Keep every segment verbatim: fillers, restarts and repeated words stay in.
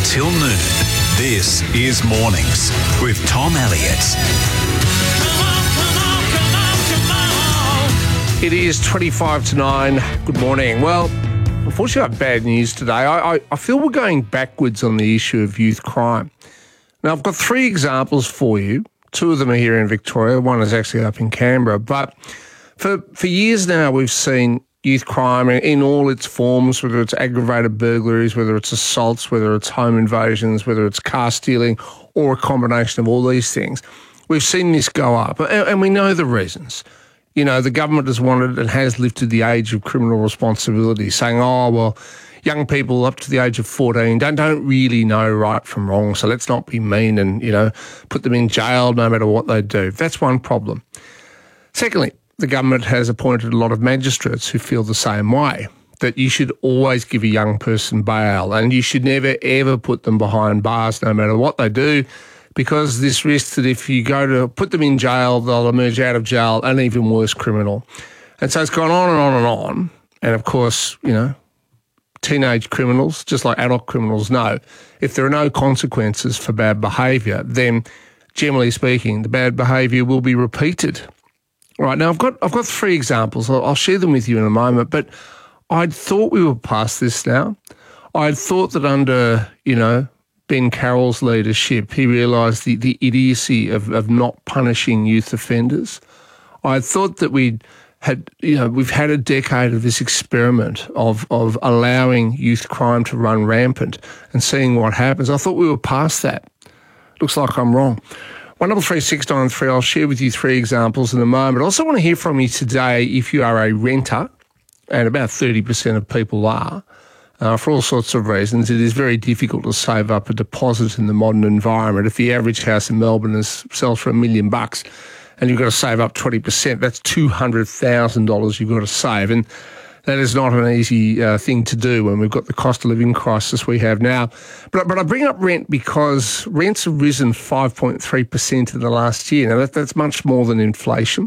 until noon. This is Mornings with Tom Elliott. It is twenty-five to nine. Good morning. Well, unfortunately, I have bad news today. I, I, I feel we're going backwards on the issue of youth crime. Now, I've got three examples for you. Two of them are here in Victoria. One is actually up in Canberra. But for, for years now, we've seen youth crime in all its forms, whether it's aggravated burglaries, whether it's assaults, whether it's home invasions, whether it's car stealing, or a combination of all these things. We've seen this go up, and we know the reasons. You know, the government has wanted and has lifted the age of criminal responsibility, saying, oh, well, young people up to the age of fourteen don't, don't really know right from wrong, so let's not be mean and, you know, put them in jail no matter what they do. That's one problem. Secondly, the government has appointed a lot of magistrates who feel the same way, that you should always give a young person bail and you should never, ever put them behind bars no matter what they do, because this risk that if you go to put them in jail, they'll emerge out of jail an even worse criminal. And so it's gone on and on and on. And of course, you know, teenage criminals, just like adult criminals, know if there are no consequences for bad behaviour, then generally speaking, the bad behaviour will be repeated. Right, now I've got I've got three examples. I'll, I'll share them with you in a moment, but I'd thought we were past this now. I'd thought that under, you know, Ben Carroll's leadership, he realised the, the idiocy of, of not punishing youth offenders. I thought that we'd had, you know, we've had a decade of this experiment of, of allowing youth crime to run rampant and seeing what happens. I thought we were past that. Looks like I'm wrong. one double three six nine three, I'll share with you three examples in a moment. I also want to hear from you today if you are a renter, and about thirty percent of people are. Uh, for all sorts of reasons, it is very difficult to save up a deposit in the modern environment. If the average house in Melbourne is, sells for a million bucks and you've got to save up twenty percent, that's two hundred thousand dollars you've got to save. And that is not an easy uh, thing to do when we've got the cost of living crisis we have now. But, but I bring up rent because rents have risen five point three percent in the last year. Now, that, that's much more than inflation.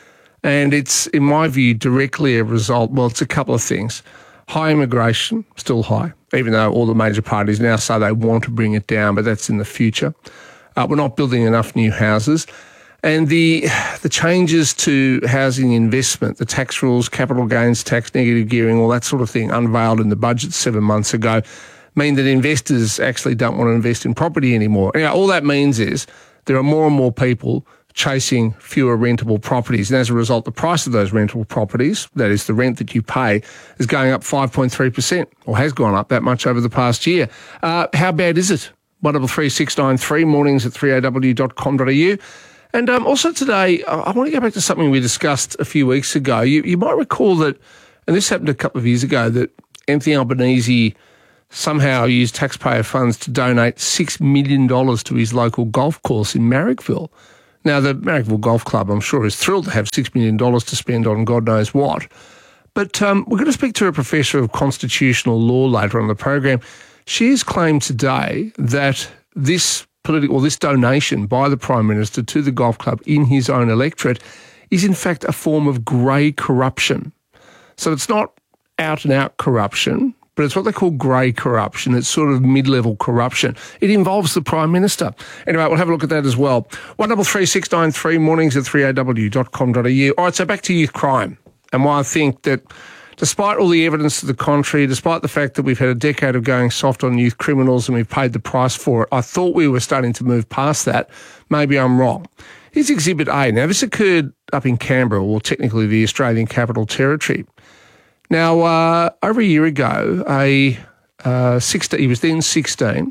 And it's, in my view, directly a result, well, it's a couple of things. High immigration, still high, even though all the major parties now say they want to bring it down, but that's in the future. Uh, we're not building enough new houses. And the the changes to housing investment, the tax rules, capital gains tax, negative gearing, all that sort of thing, unveiled in the budget seven months ago, mean that investors actually don't want to invest in property anymore. You know, all that means is there are more and more people chasing fewer rentable properties. And as a result, the price of those rentable properties, that is the rent that you pay, is going up five point three percent, or has gone up that much over the past year. Uh, how bad is it? one double three six nine three, mornings at three a w dot com dot a u. And um, also today, I want to go back to something we discussed a few weeks ago. You, you might recall that, and this happened a couple of years ago, that Anthony Albanese somehow used taxpayer funds to donate six million dollars to his local golf course in Marrickville. Now, the Marrickville Golf Club, I'm sure, is thrilled to have six million dollars to spend on God knows what. But um, we're going to speak to a professor of constitutional law later on the program. She has claimed today that this political, or this donation by the Prime Minister to the golf club in his own electorate is in fact a form of grey corruption. So it's not out-and-out corruption, but it's what they call grey corruption. It's sort of mid-level corruption. It involves the Prime Minister. Anyway, we'll have a look at that as well. one double three six nine three, mornings at three a w dot com dot a u. All right, so back to youth crime, and why I think that despite all the evidence to the contrary, despite the fact that we've had a decade of going soft on youth criminals and we've paid the price for it, I thought we were starting to move past that. Maybe I'm wrong. Here's Exhibit A. Now, this occurred up in Canberra, or technically the Australian Capital Territory. Now, uh, over a year ago, a uh, sixteen, he was then sixteen.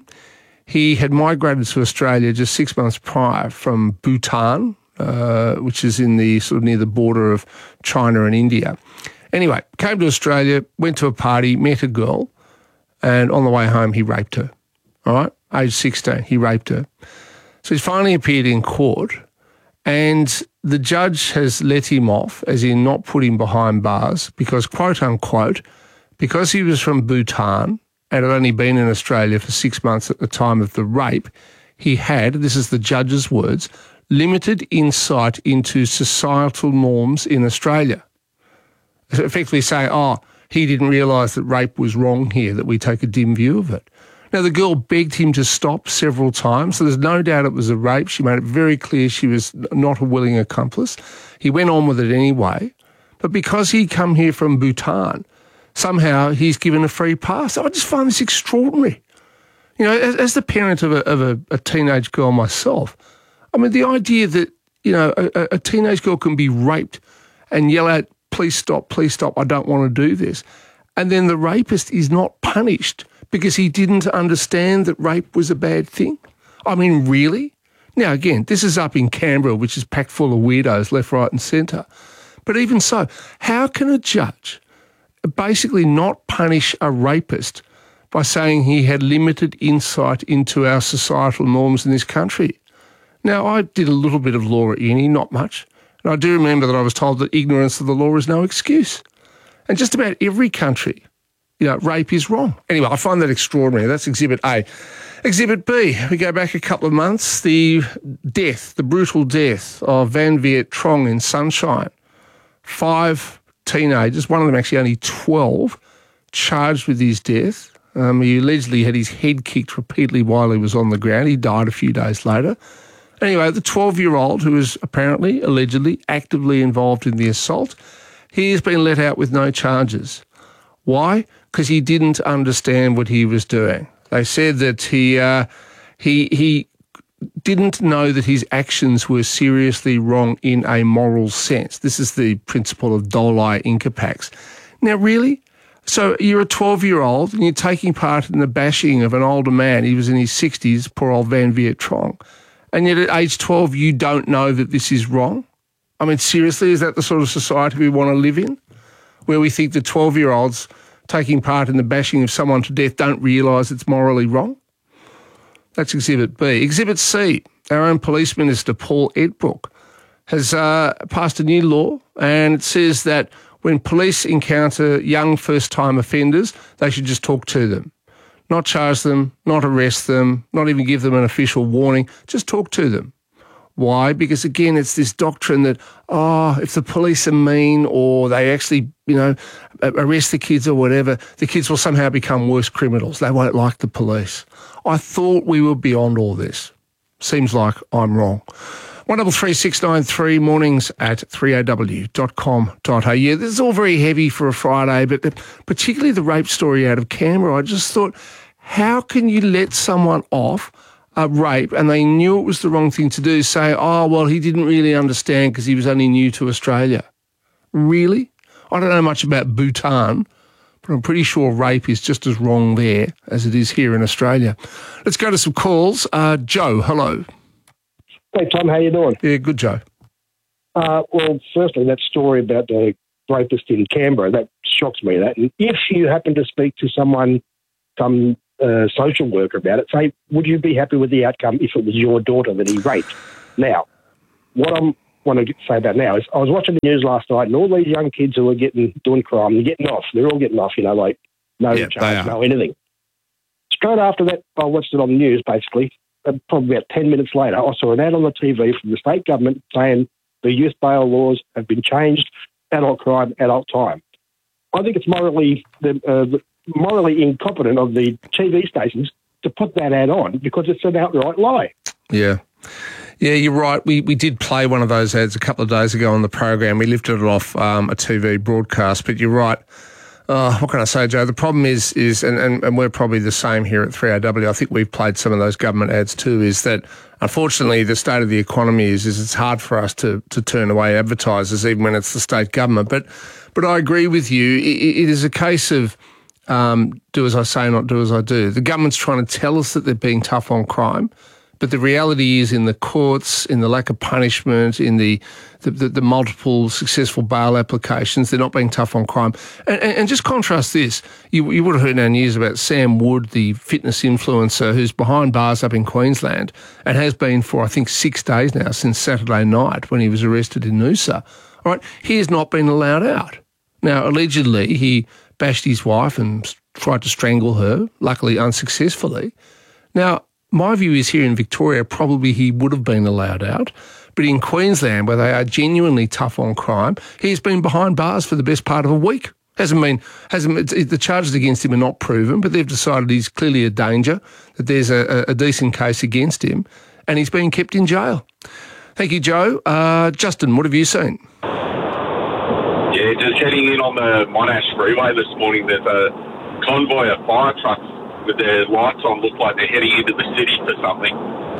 He had migrated to Australia just six months prior from Bhutan, uh, which is in the sort of near the border of China and India. Anyway, came to Australia, went to a party, met a girl, and on the way home he raped her. All right, age sixteen, he raped her. So he's finally appeared in court, and the judge has let him off, as in not put him behind bars, because, quote unquote, because he was from Bhutan and had only been in Australia for six months at the time of the rape, he had, this is the judge's words, limited insight into societal norms in Australia. Effectively saying, oh, he didn't realise that rape was wrong here, that we take a dim view of it. Now, the girl begged him to stop several times, so there's no doubt it was a rape. She made it very clear she was not a willing accomplice. He went on with it anyway. But because he'd come here from Bhutan, somehow he's given a free pass. I just find this extraordinary. You know, as, as the parent of, a, of a, a teenage girl myself, I mean, the idea that, you know, a, a teenage girl can be raped and yell out, please stop, please stop, I don't want to do this. And then the rapist is not punished because he didn't understand that rape was a bad thing. I mean, really? Now, again, this is up in Canberra, which is packed full of weirdos left, right and centre. But even so, how can a judge basically not punish a rapist by saying he had limited insight into our societal norms in this country? Now, I did a little bit of law at uni, not much, and I do remember that I was told that ignorance of the law is no excuse. And just about every country, you know, rape is wrong. Anyway, I find that extraordinary. That's Exhibit A. Exhibit B, we go back a couple of months, the death, the brutal death of Van Viet Trong in Sunshine. Five teenagers, one of them actually only twelve, charged with his death. Um, he allegedly had his head kicked repeatedly while he was on the ground. He died a few days later. Anyway, the twelve-year-old, who was apparently, allegedly, actively involved in the assault, he has been let out with no charges. Why? Because he didn't understand what he was doing. They said that he uh, he he didn't know that his actions were seriously wrong in a moral sense. This is the principle of doli incapax. Now, really? So you're a twelve-year-old and you're taking part in the bashing of an older man. He was in his sixties, poor old Van Viet Trong. And yet at age twelve, you don't know that this is wrong? I mean, seriously, is that the sort of society we want to live in, where we think that twelve-year-olds taking part in the bashing of someone to death don't realise it's morally wrong? That's Exhibit B. Exhibit C, our own Police Minister, Paul Edbrook, has uh, passed a new law, and it says that when police encounter young first-time offenders, they should just talk to them. Not charge them, not arrest them, not even give them an official warning, just talk to them. Why? Because, again, it's this doctrine that, oh, if the police are mean or they actually, you know, arrest the kids or whatever, the kids will somehow become worse criminals. They won't like the police. I thought we were beyond all this. Seems like I'm wrong. one double three six nine three, mornings at three a w dot com dot a u. This is all very heavy for a Friday, but particularly the rape story out of Canberra, I just thought, how can you let someone off a rape and they knew it was the wrong thing to do, say, oh, well, he didn't really understand because he was only new to Australia? Really? I don't know much about Bhutan, but I'm pretty sure rape is just as wrong there as it is here in Australia. Let's go to some calls. Uh, Joe, hello. Hey, Tom, how you doing? Yeah, good, Joe. Uh, well, firstly, that story about the rapist in Canberra, that shocks me. That, and if you happen to speak to someone, some uh, social worker about it, say, would you be happy with the outcome if it was your daughter that he raped? Now, what I want to say about now is I was watching the news last night, and all these young kids who are getting doing crime, they're getting off. They're all getting off, you know, like no yeah, charge, no anything. Straight after that, I watched it on the news, basically. Probably about ten minutes later, I saw an ad on the T V from the state government saying the youth bail laws have been changed, adult crime, adult time. I think it's morally the, uh, the morally incompetent of the T V stations to put that ad on because it's an outright lie. Yeah. Yeah, you're right. We we did play one of those ads a couple of days ago on the program. We lifted it off um, a T V broadcast, but you're right. Uh, what can I say, Joe? The problem is, is and, and, and we're probably the same here at three A W. I think we've played some of those government ads too, is that unfortunately the state of the economy is, is it's hard for us to, to turn away advertisers even when it's the state government. But but I agree with you. It, it is a case of um, do as I say, not do as I do. The government's trying to tell us that they're being tough on crime, but the reality is in the courts, in the lack of punishment, in the the, the, the multiple successful bail applications, they're not being tough on crime. And, and, and just contrast this. You, you would have heard in our news about Sam Wood, the fitness influencer who's behind bars up in Queensland and has been for, I think, six days now since Saturday night when he was arrested in Noosa. All right, he has not been allowed out. Now, allegedly, he bashed his wife and tried to strangle her, luckily unsuccessfully. Now, my view is here in Victoria, probably he would have been allowed out. But in Queensland, where they are genuinely tough on crime, he's been behind bars for the best part of a week. Hasn't been, hasn't, it's, it, the charges against him are not proven, but they've decided he's clearly a danger, that there's a, a decent case against him, and he's being kept in jail. Thank you, Joe. Uh, Justin, what have you seen? Yeah, just heading in on the Monash Freeway this morning, there's a convoy of fire trucks with their lights on, look like they're heading into the city for something.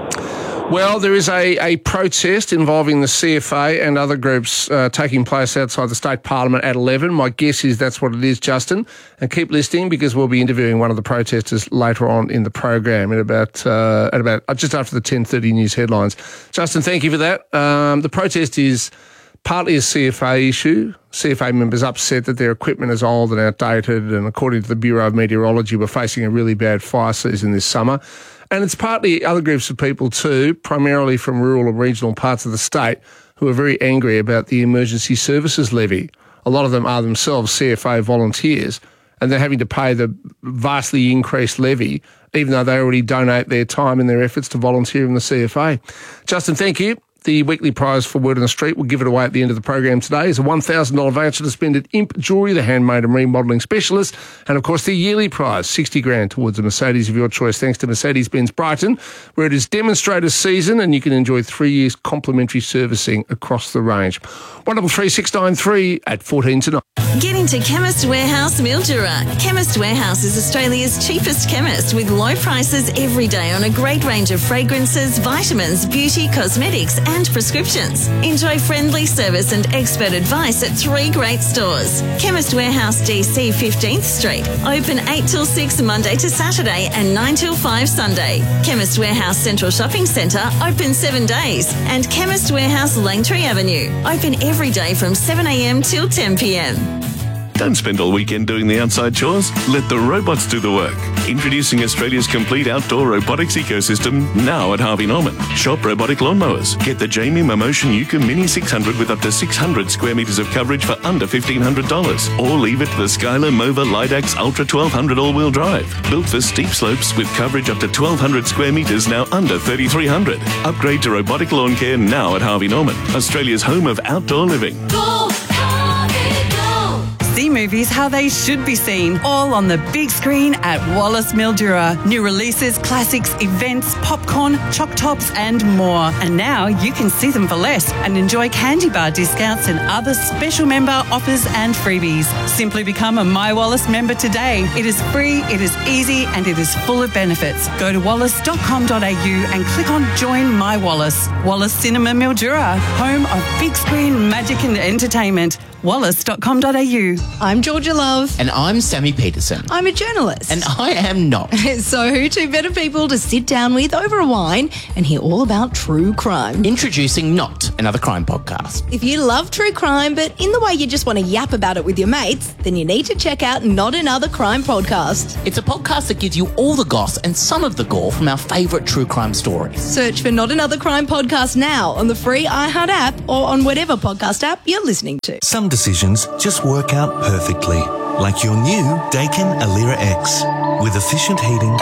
Well, there is a, a protest involving the C F A and other groups uh, taking place outside the State Parliament at eleven. My guess is that's what it is, Justin. And keep listening, because we'll be interviewing one of the protesters later on in the program at about uh, at about uh, just after the ten thirty news headlines. Justin, thank you for that. Um, the protest is partly a C F A issue. C F A members upset that their equipment is old and outdated, and according to the Bureau of Meteorology, we're facing a really bad fire season this summer. And it's partly other groups of people too, primarily from rural and regional parts of the state, who are very angry about the emergency services levy. A lot of them are themselves C F A volunteers, and they're having to pay the vastly increased levy, even though they already donate their time and their efforts to volunteer in the C F A. Justin, thank you. The weekly prize for Word on the Street, we'll give it away at the end of the program today, is a one thousand dollars voucher to spend at Imp Jewellery, the handmade and remodelling specialist. And, of course, the yearly prize, sixty grand towards a Mercedes of your choice, thanks to Mercedes-Benz Brighton, where it is demonstrator season and you can enjoy three years complimentary servicing across the range. one double three six nine three at fourteen to nine. Get into Chemist Warehouse Mildura. Chemist Warehouse is Australia's cheapest chemist, with low prices every day on a great range of fragrances, vitamins, beauty, cosmetics and prescriptions. Enjoy friendly service and expert advice at three great stores. Chemist Warehouse D C fifteenth Street. Open eight till six Monday to Saturday and nine till five Sunday. Chemist Warehouse Central Shopping Centre, open seven days. And Chemist Warehouse Langtree Avenue, open every day from seven a m till ten p m. Don't spend all weekend doing the outside chores. Let the robots do the work. Introducing Australia's complete outdoor robotics ecosystem, now at Harvey Norman. Shop robotic lawnmowers. Get the Jamie Momotion Yuka Mini six hundred with up to six hundred square metres of coverage for under fifteen hundred dollars. Or leave it to the Skylar Mova Lidax Ultra twelve hundred all-wheel drive. Built for steep slopes with coverage up to twelve hundred square metres, now under thirty-three hundred. Upgrade to robotic lawn care now at Harvey Norman, Australia's home of outdoor living. Go, Harvey, go! See movies how they should be seen, all on the big screen at Wallace Mildura. New releases, classics, events, popcorn, choc tops and more. And now you can see them for less and enjoy candy bar discounts and other special member offers and freebies. Simply become a My Wallace member today. It is free, it is easy and it is full of benefits. Go to wallace dot com dot a u and click on Join My Wallace. Wallace Cinema Mildura, home of big screen magic and entertainment. wallace dot com dot a u. I'm Georgia Love. And I'm Sammy Peterson. I'm a journalist. And I am not. So who two better people to sit down with over a wine and hear all about true crime? Introducing Not, another crime podcast. If you love true crime, but in the way you just want to yap about it with your mates, then you need to check out Not Another Crime Podcast. It's a podcast that gives you all the goss and some of the gore from our favourite true crime stories. Search for Not Another Crime Podcast now on the free iHeart app or on whatever podcast app you're listening to. Some decisions just work out perfectly, like your new Daikin Alira X with efficient heating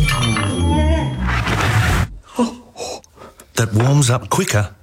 that warms up quicker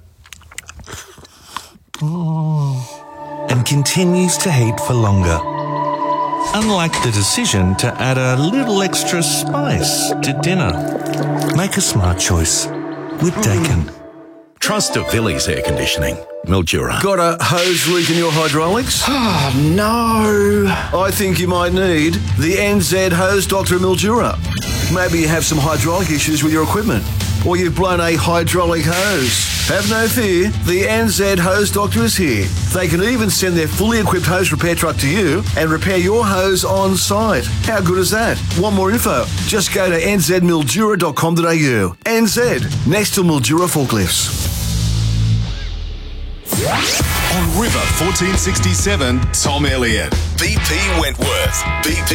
and continues to heat for longer. Unlike the decision to add a little extra spice to dinner. Make a smart choice with Daikin. Trust of Villiers Air Conditioning. Mildura. Got a hose leak in your hydraulics? Oh, no. I think you might need the N Z Hose Doctor Mildura. Maybe you have some hydraulic issues with your equipment, or you've blown a hydraulic hose. Have no fear, the N Z Hose Doctor is here. They can even send their fully equipped hose repair truck to you and repair your hose on site. How good is that? Want more info? Just go to n z mildura dot com dot a u. N Z, next to Mildura Forklifts. On River fourteen sixty-seven, Tom Elliott. B P Wentworth. B P